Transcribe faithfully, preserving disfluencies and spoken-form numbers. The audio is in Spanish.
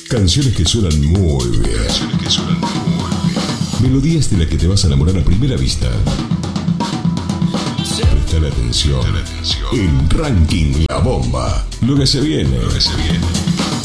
Canciones que suenan muy bien. Canciones que suenan muy bien. Melodías de las que te vas a enamorar a primera vista. Presta la atención. Presta la atención. En Ranking La Bomba. Lo que se viene. Lo que se viene.